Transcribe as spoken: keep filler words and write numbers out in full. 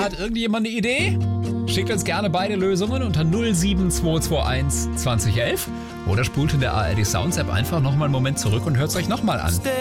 hat irgendjemand eine Idee? Schickt uns gerne beide Lösungen unter null sieben zwei zwei eins zwanzig elf oder spult in der A R D Sounds App einfach nochmal einen Moment zurück und hört es euch nochmal an.